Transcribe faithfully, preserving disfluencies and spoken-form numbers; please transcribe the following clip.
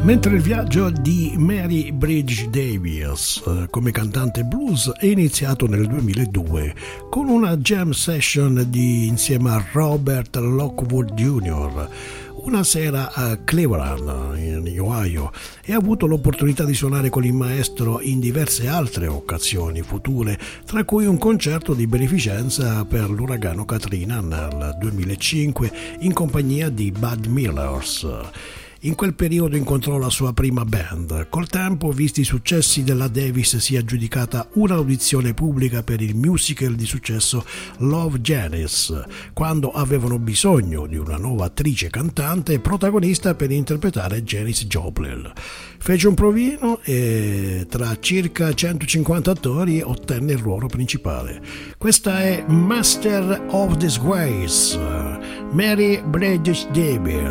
Mentre il viaggio di Mary Blige Davis come cantante blues è iniziato nel duemiladue con una jam session di, insieme a Robert Lockwood junior una sera a Cleveland, in Ohio, e ha avuto l'opportunità di suonare con il maestro in diverse altre occasioni future, tra cui un concerto di beneficenza per l'uragano Katrina nel duemilacinque in compagnia di Bud Millers. In quel periodo incontrò la sua prima band. Col tempo, visti i successi della Davis, si è aggiudicata un'audizione pubblica per il musical di successo Love Janice, quando avevano bisogno di una nuova attrice cantante e protagonista per interpretare Janis Joplin. Fece un provino e tra circa centocinquanta attori ottenne il ruolo principale. Questa è Master of Disgrace, Mary Blige Davis.